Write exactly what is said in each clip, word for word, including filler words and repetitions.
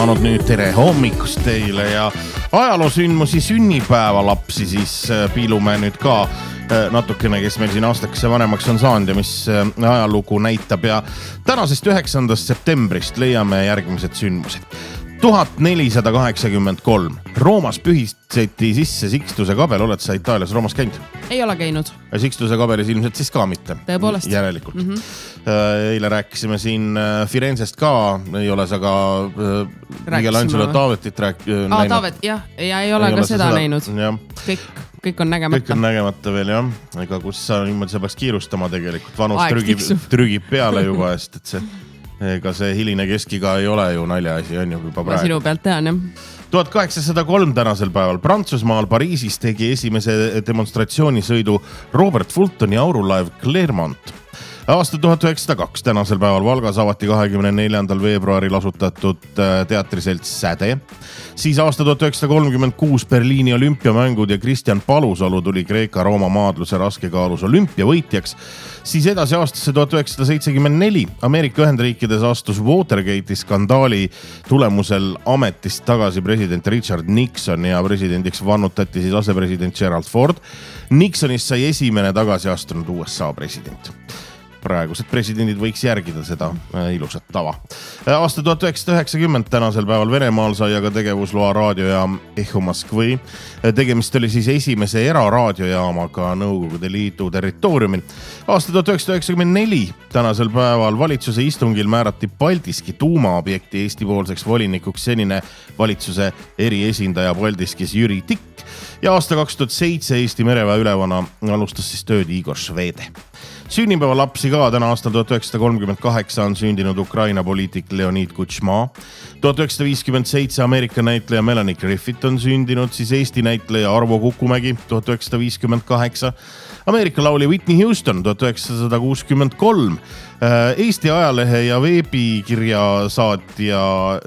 Nüüd tere hommikust teile ja ajaloosündmusi sünnipäeva lapsi siis piilume nüüd ka natukene, kes meil siin aastakese vanemaks on saanud ja mis ajalugu näitab ja tänasest üheksandast septembrist leiame järgmised sündmused. tuhat nelisada kaheksakümmend kolm. Roomas pühitseti sisse Sixtuse kabel. Oled sa Itaalias Roomas käinud? Ei ole käinud. Sixtuse kabelis ilmselt siis ka mitte. Tõepoolest. Järelikult. Mm -hmm. Eile rääkisime siin Firenzest ka. Ei ole sa ka Michelangelo Taavetit rääk- näinud? Aa, Taavet, jah. Ja ei ole ei ka ole seda, seda näinud. Ja. Kõik, kõik on nägemata. Kõik on nägemata veel, jah. Ega kus sa niimoodi sa peaks kiirustama tegelikult. Vanus trügib, trügib peale juba, sest et see ega see hiline keskiga ei ole ju naljaasi, on ju juba praegu. Ma sinu pealt tean, jah. tuhat kaheksasada kolm tänasel päeval Prantsusmaal Pariisis tegi esimese demonstratsioonisõidu Robert Fultoni aurulaev Clermont. Aasta tuhat üheksasada kaks tänasel päeval Valgas avati kahekümne neljandal veebruaril asutatud teatriselts Säde. Siis aasta tuhat üheksasada kolmkümmend kuus Berliini olümpiamängud ja Kristjan Palusalu tuli Kreeka-Rooma maadluse raskekaalus olümpiavõitjaks. Siis edasi aastasse tuhat üheksasada seitsekümmend neli Ameerika Ühendriikides astus Watergate'i skandaali tulemusel ametist tagasi president Richard Nixon ja presidendiks vannutati siis asepresident Gerald Ford. Nixonist sai esimene tagasi astunud U S A president. Praegused presidendid võiks järgida seda ilusat tava. Aasta tuhat üheksasada üheksakümmend tänasel päeval Venemaal sai aga tegevusloa raadiojaam Echo Moskvõi. Tegemist oli siis esimese eraraadiojaamaga Nõukogude Liidu territooriumil. Aasta tuhat üheksasada üheksakümmend neli tänasel päeval valitsuse istungil määrati Paldiski tuumaobjekti Eesti-poolseks volinikuks senine valitsuse eriesindaja Paldiskis Jüri Tikk. Ja aasta kaks tuhat seitse Eesti mereväe ülevana alustas siis tööd Igor Švede. Sünnipäeva lapsi ka täna aastal tuhat üheksasada kolmkümmend kaheksa on sündinud Ukraina poliitik Leonid Kuchma. tuhat üheksasada viiskümmend seitse Ameerika näitleja Melanie Griffith on sündinud, siis Eesti näitleja Arvo Kukumägi tuhat üheksasada viiskümmend kaheksa. Ameerika laulja Whitney Houston tuhat üheksasada kuuskümmend kolm. Eesti ajalehe ja veebikirja saatja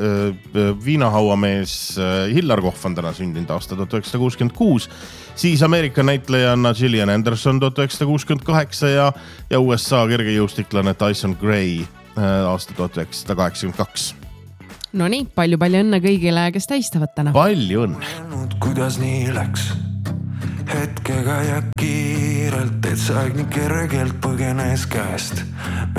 viinahauamees Hillar Kohv on täna sündinud aasta tuhat üheksasada kuuskümmend kuus. Siis Ameerika näitlejanna Gillian Anderson tuhat üheksasada kuuskümmend kaheksa ja, ja U S A kergejõustiklane Tyson Gray aasta tuhat üheksasada kaheksakümmend kaks. No nii, palju-palju õnne kõigile, kes tähistavad täna. Palju õnne. Kuidas nii läks? Hetkega ja kiirelt, et sa aeg nii kergelt põgenes käest.